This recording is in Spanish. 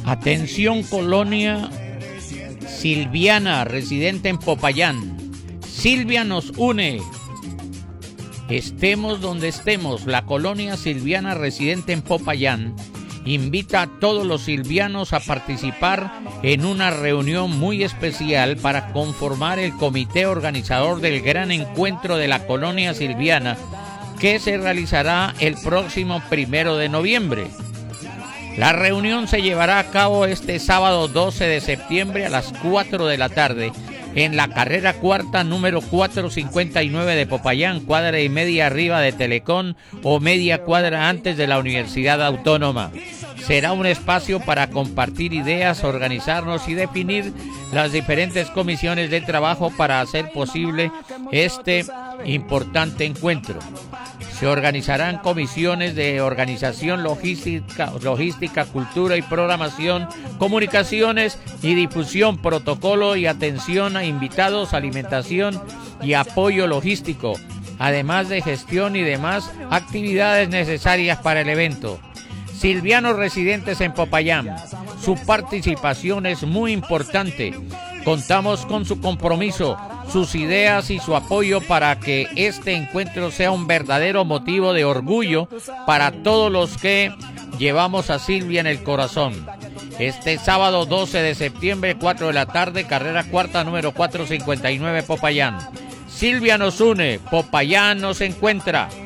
Atención colonia silviana residente en Popayán. Silvia nos une. Estemos donde estemos, la colonia silviana residente en Popayán invita a todos los silvianos a participar en una reunión muy especial para conformar el comité organizador del gran encuentro de la colonia silviana que se realizará el próximo 1 de noviembre. La reunión se llevará a cabo este sábado 12 de septiembre a las 4 de la tarde en la carrera cuarta número 459 de Popayán, cuadra y media arriba de Telecom o media cuadra antes de la Universidad Autónoma. Será un espacio para compartir ideas, organizarnos y definir las diferentes comisiones de trabajo para hacer posible este importante encuentro. Se organizarán comisiones de organización, logística, cultura y programación, comunicaciones y difusión, protocolo y atención a invitados, alimentación y apoyo logístico, además de gestión y demás actividades necesarias para el evento. Silvianos residentes en Popayán, su participación es muy importante. Contamos con su compromiso, sus ideas y su apoyo para que este encuentro sea un verdadero motivo de orgullo para todos los que llevamos a Silvia en el corazón. Este sábado 12 de septiembre, 4 de la tarde, carrera cuarta número 459 Popayán. Silvia nos une, Popayán nos encuentra.